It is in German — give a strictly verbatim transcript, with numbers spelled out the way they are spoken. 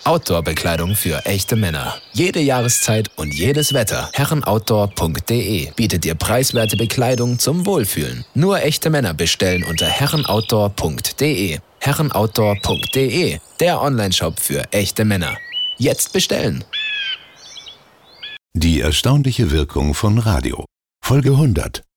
Outdoor-Bekleidung für echte Männer. Jede Jahreszeit und jedes Wetter. herrenoutdoor punkt de bietet dir preiswerte Bekleidung zum Wohlfühlen. Nur echte Männer bestellen unter herrenoutdoor punkt de. herrenoutdoor punkt de, der Onlineshop für echte Männer. Jetzt bestellen! Die erstaunliche Wirkung von Radio. Folge hundert.